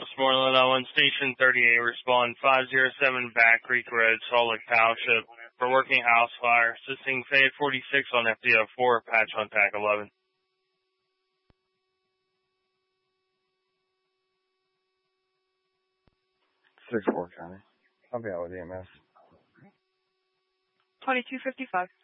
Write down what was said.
Westmoreland on Station 38, respond 507 Back Creek Road, Salt Lake Township, for working house fire, assisting Fayette 46 on FDO 4, patch on TAC 11. 6-4 County. I'll be out with EMS. 2255.